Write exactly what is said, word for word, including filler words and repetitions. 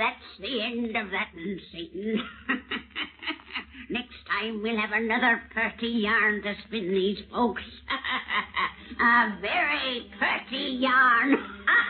that's the end of that, Satan. Next time we'll have another purty yarn to spin these folks. A very purty yarn.